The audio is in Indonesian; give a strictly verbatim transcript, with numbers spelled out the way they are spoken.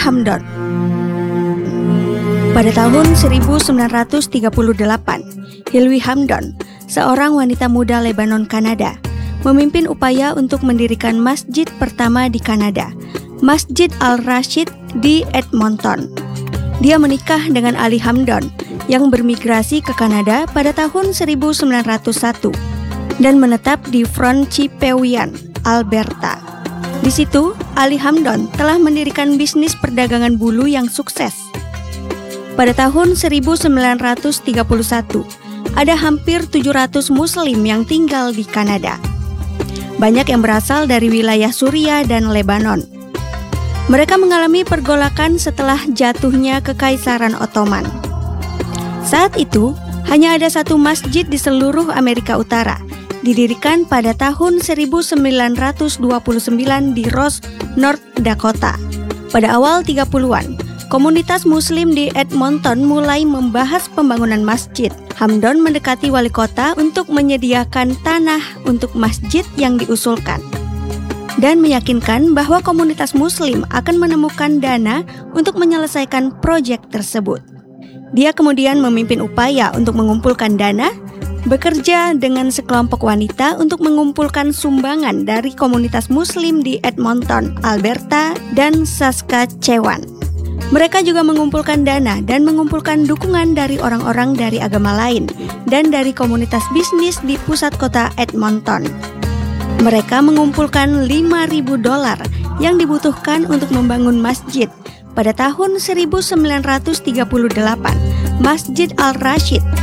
Hamdon. Pada tahun seribu sembilan ratus tiga puluh delapan, Hilwi Hamdon, seorang wanita muda Lebanon, Kanada, memimpin upaya untuk mendirikan masjid pertama di Kanada, Masjid Al-Rashid di Edmonton. Dia menikah dengan Ali Hamdon yang bermigrasi ke Kanada pada tahun seribu sembilan ratus satu dan menetap di Front Chipewyan, Alberta. Di situ, Ali Hamdon telah mendirikan bisnis perdagangan bulu yang sukses. Pada tahun seribu sembilan ratus tiga puluh satu, ada hampir tujuh ratus Muslim yang tinggal di Kanada. Banyak yang berasal dari wilayah Suriah dan Lebanon. Mereka mengalami pergolakan setelah jatuhnya Kekaisaran Ottoman. Saat itu, hanya ada satu masjid di seluruh Amerika Utara, didirikan pada tahun seribu sembilan ratus dua puluh sembilan di Ross, North Dakota. Pada awal tiga puluhan, komunitas Muslim di Edmonton mulai membahas pembangunan masjid. Hamdon mendekati wali kota untuk menyediakan tanah untuk masjid yang diusulkan dan meyakinkan bahwa komunitas Muslim akan menemukan dana untuk menyelesaikan proyek tersebut. Dia kemudian memimpin upaya untuk mengumpulkan dana, bekerja dengan sekelompok wanita untuk mengumpulkan sumbangan dari komunitas Muslim di Edmonton, Alberta, dan Saskatchewan. Mereka juga mengumpulkan dana dan mengumpulkan dukungan dari orang-orang dari agama lain dan dari komunitas bisnis di pusat kota Edmonton. Mereka mengumpulkan lima ribu dolar yang dibutuhkan untuk membangun masjid. Pada tahun seribu sembilan ratus tiga puluh delapan, Masjid Al-Rashid